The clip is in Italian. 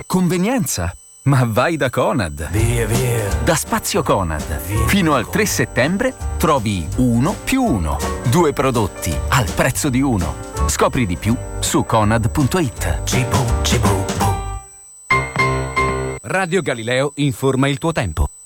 Convenienza? Ma vai da Conad! Via, via! Da Spazio Conad. Via. Fino al 3 settembre trovi 1+1. 2 prodotti al prezzo di uno. Scopri di più su conad.it. Cibo, cibo, Radio Galileo informa il tuo tempo.